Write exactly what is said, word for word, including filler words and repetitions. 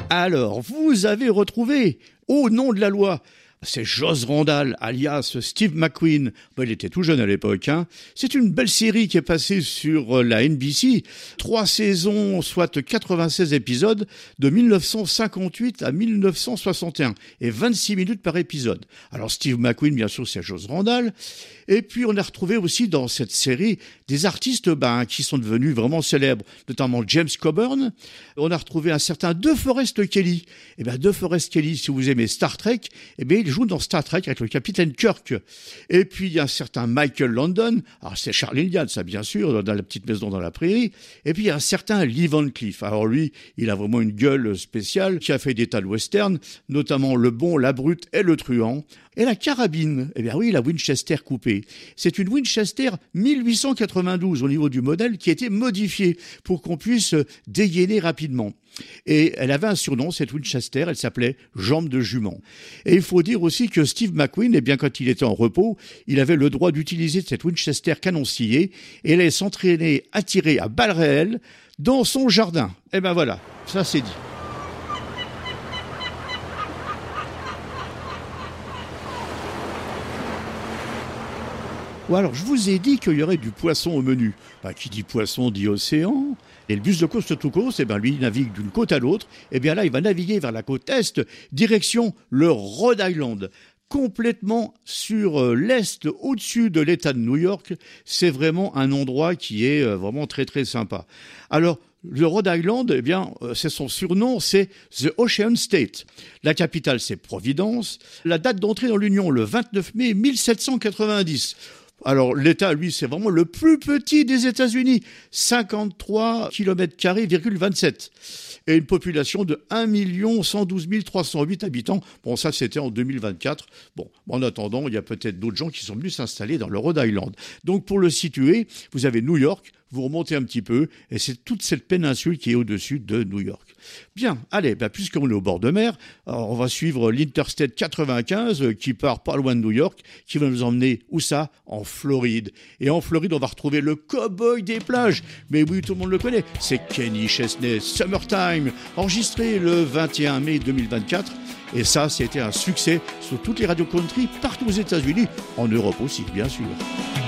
Alors, vous avez retrouvé, au nom de la loi, c'est Joss Randall, alias Steve McQueen. Ben, il était tout jeune à l'époque. Hein. C'est une belle série qui est passée sur la N B C. Trois saisons, soit quatre-vingt-seize épisodes, de mille neuf cent cinquante-huit à mille neuf cent soixante et un. Et vingt-six minutes par épisode. Alors Steve McQueen, bien sûr, c'est Joss Randall. Et puis, on a retrouvé aussi dans cette série des artistes ben, qui sont devenus vraiment célèbres, notamment James Coburn. On a retrouvé un certain DeForest Kelley. Et bien, DeForest Kelley, si vous aimez Star Trek, eh bien, il joue dans Star Trek avec le capitaine Kirk. Et puis, il y a un certain Michael Landon. Alors, c'est Charlie Indian, ça, bien sûr, dans La petite maison dans la prairie. Et puis, il y a un certain Lee Van Cleef. Alors, lui, il a vraiment une gueule spéciale, qui a fait des tas de westerns, notamment Le Bon, la Brute et Le Truand. Et la carabine, eh bien oui, la Winchester coupée. C'est une Winchester mille huit cent quatre-vingt-douze au niveau du modèle qui a été modifiée pour qu'on puisse dégainer rapidement. Et elle avait un surnom, cette Winchester, elle s'appelait Jambe de jument. Et il faut dire aussi que Steve McQueen, eh bien, quand il était en repos, il avait le droit d'utiliser cette Winchester canoncillée et elle allait s'entraîner à tirer à balles réelles dans son jardin. Eh ben voilà, ça c'est dit. Ou alors, je vous ai dit qu'il y aurait du poisson au menu. Ben, qui dit poisson dit océan. Et le bus de Coast to Coast, eh ben, lui, il navigue d'une côte à l'autre. Et bien là, il va naviguer vers la côte est, direction le Rhode Island. Complètement sur l'est, au-dessus de l'État de New York. C'est vraiment un endroit qui est vraiment très, très sympa. Alors, le Rhode Island, eh bien, c'est son surnom, c'est The Ocean State. La capitale, c'est Providence. La date d'entrée dans l'Union, le vingt-neuf mai mille sept cent quatre-vingt-dix. Alors, l'État, lui, c'est vraiment le plus petit des États-Unis. cinquante-trois kilomètres carrés virgule vingt-sept. Et une population de un million cent douze mille trois cent huit habitants. Bon, ça, c'était en deux mille vingt-quatre. Bon, en attendant, il y a peut-être d'autres gens qui sont venus s'installer dans le Rhode Island. Donc, pour le situer, vous avez New York, vous remontez un petit peu, et c'est toute cette péninsule qui est au-dessus de New York. Bien, allez, ben, puisqu'on est au bord de mer, alors on va suivre l'Interstate quatre-vingt-quinze euh, qui part pas loin de New York, qui va nous emmener, où ça ? En Floride. Et en Floride, on va retrouver le cow-boy des plages. Mais oui, tout le monde le connaît, c'est Kenny Chesney, Summertime, enregistré le vingt et un mai deux mille vingt-quatre. Et ça, c'était un succès sur toutes les radios country, partout aux États-Unis, en Europe aussi, bien sûr.